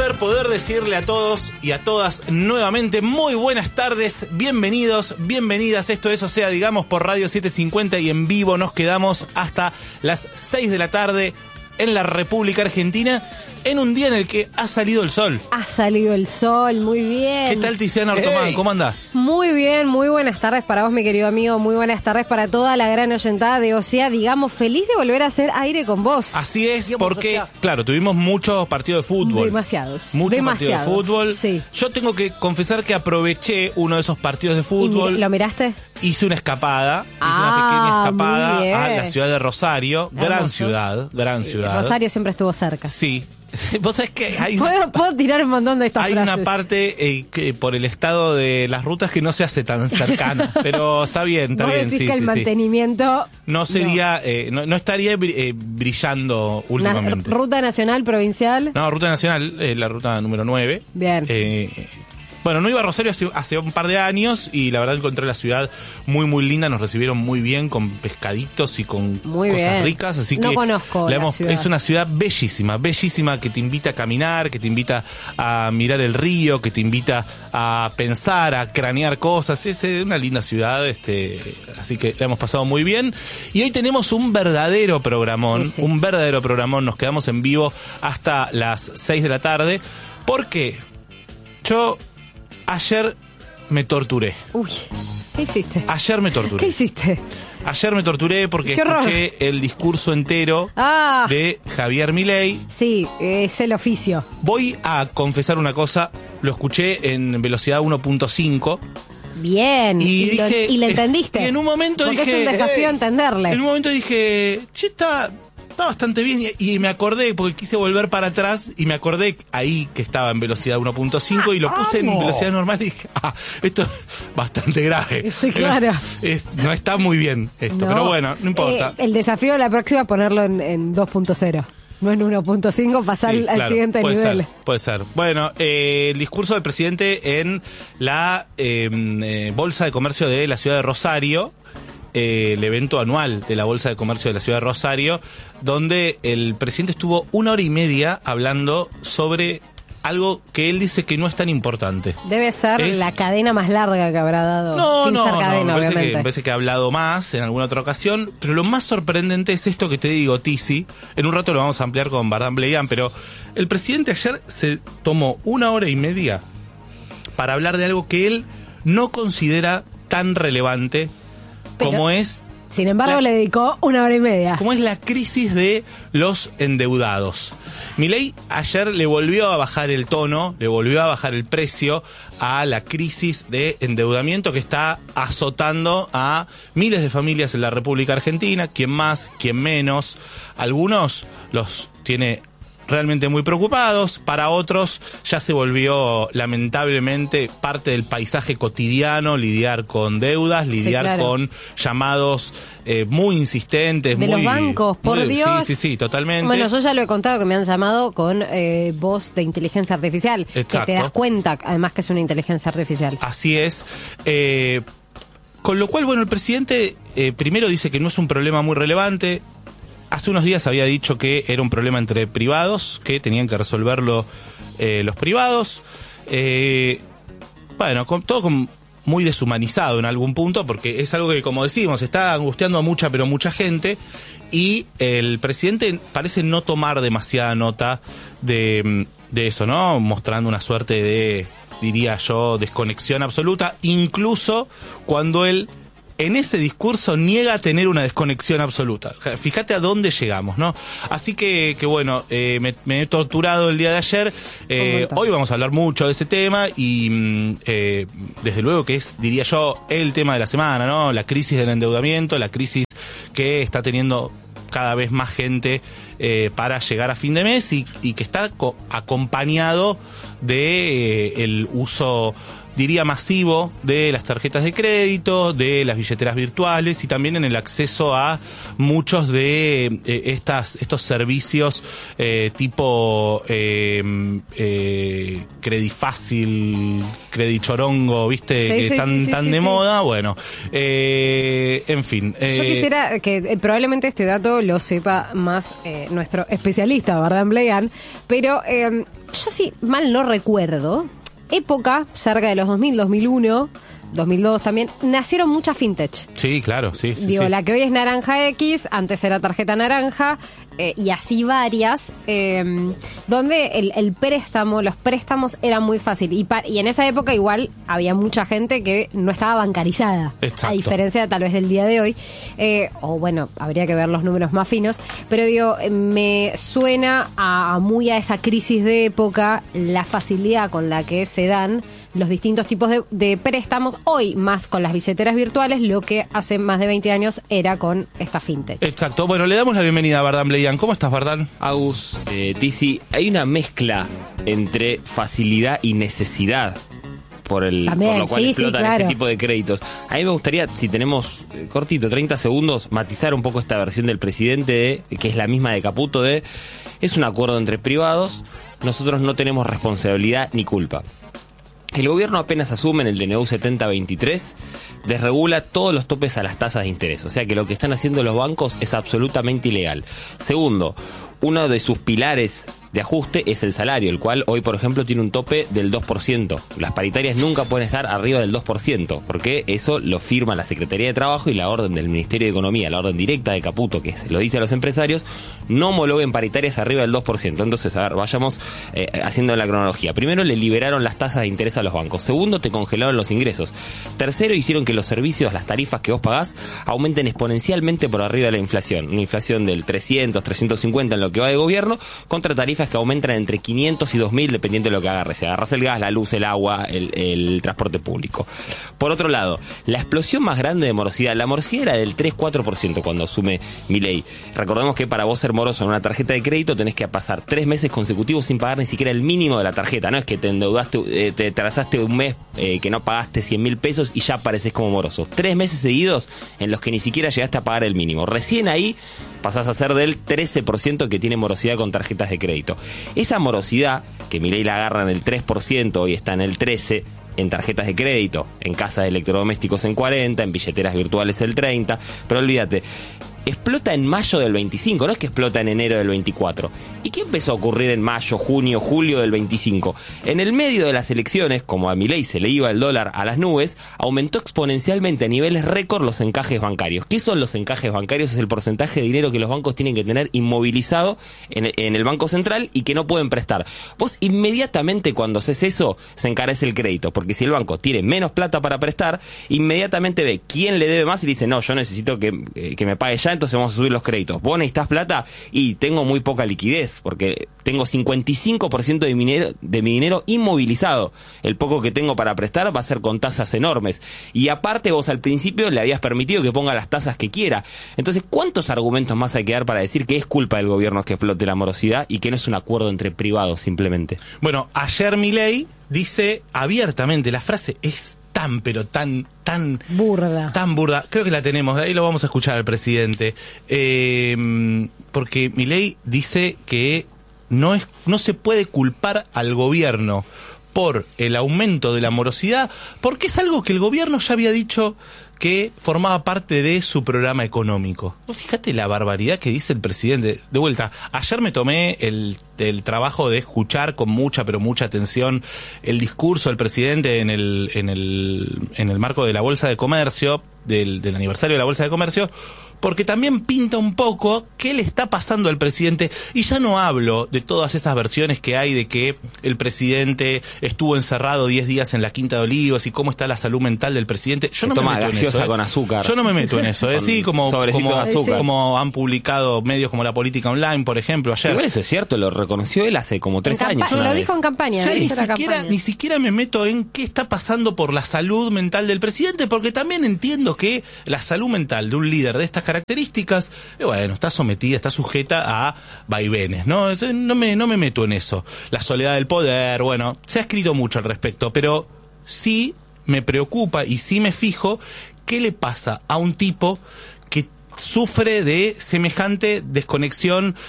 placer poder decirle a todos y a todas nuevamente muy buenas tardes, bienvenidos, bienvenidas. Esto es, o sea, digamos, por Radio 750 y en vivo nos quedamos hasta las 6 de la tarde en la República Argentina, en un día en el que ha salido el sol. Ha salido el sol, muy bien. ¿Qué tal, Tiziana Ortomán? ¿Cómo andás? Muy bien, muy buenas tardes para vos, mi querido amigo. Muy buenas tardes para toda la gran oyentada de OSEA. Digamos, feliz de volver a hacer aire con vos. Así es, porque, claro, tuvimos muchos partidos de fútbol. Demasiados. Muchos partidos de fútbol. Sí. Yo tengo que confesar que aproveché uno de esos partidos de fútbol. ¿Lo miraste? Hice una escapada, una pequeña escapada a la ciudad de Rosario. Hermoso. Gran ciudad, gran ciudad. Rosario siempre estuvo cerca. Sí. Vos sabés que hay ¿Puedo tirar un montón de estas hay frases? una parte que por el estado de las rutas que no se hace tan cercana, pero está bien, está ¿Vos bien. decís Sí, que el sí, mantenimiento no sería, no estaría brillando últimamente. ¿Ruta nacional, provincial? No, ruta nacional, la ruta número 9. Bien. Bueno, no iba a Rosario hace un par de años y la verdad encontré la ciudad muy, muy linda. Nos recibieron muy bien con pescaditos y con muy cosas bien. ricas. Así no que conozco la ciudad. Es una ciudad bellísima, bellísima, que te invita a caminar, que te invita a mirar el río, que te invita a pensar, a cranear cosas. Es una linda ciudad, así que la hemos pasado muy bien. Y hoy tenemos un verdadero programón, sí. un verdadero programón. Nos quedamos en vivo hasta las 6 de la tarde. Porque yo ayer me torturé. Uy, ¿qué hiciste? Ayer me torturé. ¿Qué hiciste? Ayer me torturé porque escuché el discurso entero de Javier Milei. Sí, es el oficio. Voy a confesar una cosa, lo escuché en velocidad 1.5. Bien, y dije, ¿y le entendiste? Y en un momento porque dije... es un desafío entenderle. En un momento dije, che, está bastante bien, y me acordé, porque quise volver para atrás, y me acordé ahí que estaba en velocidad 1.5 y lo puse en velocidad normal y dije, esto es bastante grave. Sí, claro. No está muy bien esto, No. pero bueno, no importa. El desafío de la próxima es ponerlo en 2.0. No en 1.5, pasar Sí, al claro, siguiente nivel. Puede ser. Bueno, el discurso del presidente en la Bolsa de Comercio de la ciudad de Rosario, el evento anual de la Bolsa de Comercio de la ciudad de Rosario, donde el presidente estuvo 1 hora y media hablando sobre algo que él dice que no es tan importante. Debe ser la cadena más larga que habrá dado. Me parece que ha hablado más en alguna otra ocasión, pero lo más sorprendente es esto que te digo, Tizi. En un rato lo vamos a ampliar con Bardán Bleian, pero el presidente ayer se tomó 1 hora y media para hablar de algo que él no considera tan relevante como es... Sin embargo, le dedicó 1 hora y media. Como es la crisis de los endeudados. Milei ayer le volvió a bajar el tono, le volvió a bajar el precio a la crisis de endeudamiento que está azotando a miles de familias en la República Argentina, quien más, quien menos. Algunos los tiene realmente muy preocupados, para otros ya se volvió lamentablemente parte del paisaje cotidiano lidiar con deudas, lidiar con llamados muy insistentes. De los bancos, por Dios. Sí, totalmente. Bueno, yo ya lo he contado que me han llamado con voz de inteligencia artificial. Exacto. Que te das cuenta, además, que es una inteligencia artificial. Así es. Con lo cual, bueno, el presidente primero dice que no es un problema muy relevante. Hace unos días había dicho que era un problema entre privados, que tenían que resolverlo los privados. Bueno, todo muy deshumanizado en algún punto, porque es algo que, como decimos, está angustiando a mucha gente, y el presidente parece no tomar demasiada nota de eso, ¿no? Mostrando una suerte de, diría yo, desconexión absoluta, incluso cuando él en ese discurso niega tener una desconexión absoluta. Fíjate a dónde llegamos, ¿no? Así que bueno, me he torturado el día de ayer. Hoy vamos a hablar mucho de ese tema y desde luego que es, diría yo, el tema de la semana, ¿no? La crisis del endeudamiento, la crisis que está teniendo cada vez más gente para llegar a fin de mes y que está acompañado de el uso diría, masivo de las tarjetas de crédito, de las billeteras virtuales y también en el acceso a muchos de estos servicios tipo Credifácil, Credichorongo, ¿viste? Sí, que sí, están sí, tan sí, de sí. moda. Bueno, en fin. Yo quisiera que probablemente este dato lo sepa más nuestro especialista, ¿verdad, Bleyan? Pero yo sí mal no recuerdo, época cerca de los 2000, 2001, 2002 también, nacieron muchas fintech. Sí, claro, sí. Digo, sí. la que hoy es Naranja X, antes era tarjeta naranja, y así varias, donde el préstamo, los préstamos eran muy fácil. Y en esa época igual había mucha gente que no estaba bancarizada. Exacto. A diferencia tal vez del día de hoy. O bueno, habría que ver los números más finos. Pero digo, me suena muy a esa crisis de época, la facilidad con la que se dan los distintos tipos de préstamos, hoy más con las billeteras virtuales, lo que hace más de 20 años era con esta fintech. Exacto. Bueno, le damos la bienvenida a Bardán Bleyan. ¿Cómo estás, Bardán? Agus, Tizi, hay una mezcla entre facilidad y necesidad por También, lo cual sí, explotan claro. este tipo de créditos. A mí me gustaría, si tenemos cortito, 30 segundos, matizar un poco esta versión del presidente, que es la misma de Caputo, es un acuerdo entre privados, nosotros no tenemos responsabilidad ni culpa. El gobierno apenas asume en el DNU 7023, desregula todos los topes a las tasas de interés. O sea que lo que están haciendo los bancos es absolutamente ilegal. Segundo, uno de sus pilares de ajuste es el salario, el cual hoy, por ejemplo, tiene un tope del 2%. Las paritarias nunca pueden estar arriba del 2%, porque eso lo firma la Secretaría de Trabajo y la orden del Ministerio de Economía, la orden directa de Caputo, que lo dice a los empresarios, no homologuen paritarias arriba del 2%. Entonces, a ver, vayamos haciendo la cronología. Primero, le liberaron las tasas de interés a los bancos. Segundo, te congelaron los ingresos. Tercero, hicieron que los servicios, las tarifas que vos pagás, aumenten exponencialmente por arriba de la inflación. Una inflación del 300, 350 en lo que va de gobierno, contra tarifas que aumentan entre 500 y 2.000 dependiendo de lo que agarres. Si agarras el gas, la luz, el agua, el transporte público. Por otro lado, la explosión más grande de morosidad, la morosidad era del 3-4% cuando asume Milei. Recordemos que para vos ser moroso en una tarjeta de crédito tenés que pasar 3 meses consecutivos sin pagar ni siquiera el mínimo de la tarjeta. No es que te endeudaste, te atrasaste un mes que no pagaste 100.000 pesos y ya pareces como moroso. 3 meses seguidos en los que ni siquiera llegaste a pagar el mínimo. Recién ahí pasás a ser del 13% que tiene morosidad con tarjetas de crédito. Esa morosidad, que Milei la agarra en el 3%, hoy está en el 13%, en tarjetas de crédito, en casas de electrodomésticos en 40%, en billeteras virtuales el 30%, pero olvídate, explota en mayo del 25, no es que explota en enero del 24. ¿Y qué empezó a ocurrir en mayo, junio, julio del 25? En el medio de las elecciones, como a Milei se le iba el dólar a las nubes, aumentó exponencialmente a niveles récord los encajes bancarios. ¿Qué son los encajes bancarios? Es el porcentaje de dinero que los bancos tienen que tener inmovilizado en el Banco Central y que no pueden prestar. Vos inmediatamente cuando haces eso, se encarece el crédito, porque si el banco tiene menos plata para prestar, inmediatamente ve quién le debe más y dice, no, yo necesito que me pague ya, entonces vamos a subir los créditos. Vos necesitas plata y tengo muy poca liquidez, porque tengo 55% de mi dinero inmovilizado. El poco que tengo para prestar va a ser con tasas enormes. Y aparte vos al principio le habías permitido que ponga las tasas que quiera. Entonces, ¿cuántos argumentos más hay que dar para decir que es culpa del gobierno que explote la morosidad y que no es un acuerdo entre privados simplemente? Bueno, ayer Milei dice abiertamente, la frase es tan, pero tan burda. Tan burda. Creo que la tenemos, ahí lo vamos a escuchar al presidente. Porque Milei dice que no se puede culpar al gobierno por el aumento de la morosidad, porque es algo que el gobierno ya había dicho que formaba parte de su programa económico. Fíjate la barbaridad que dice el presidente. De vuelta, ayer me tomé el trabajo de escuchar con mucha, pero mucha atención el discurso del presidente en el marco de la Bolsa de Comercio, del aniversario de la Bolsa de Comercio, porque también pinta un poco qué le está pasando al presidente. Y ya no hablo de todas esas versiones que hay de que el presidente estuvo encerrado 10 días en la Quinta de Olivos y cómo está la salud mental del presidente. Yo no me meto en eso. Con azúcar. Yo no me meto en eso. Sí, como han publicado medios como La Política Online, por ejemplo, ayer. Igual eso es cierto, lo reconoció él hace como 3 años. Lo dijo en campaña. Ya ni siquiera me meto en qué está pasando por la salud mental del presidente, porque también entiendo que la salud mental de un líder de estas características, bueno, está sometida, está sujeta a vaivenes, ¿no? No me meto en eso. La soledad del poder, bueno, se ha escrito mucho al respecto, pero sí me preocupa y sí me fijo qué le pasa a un tipo que sufre de semejante desconexión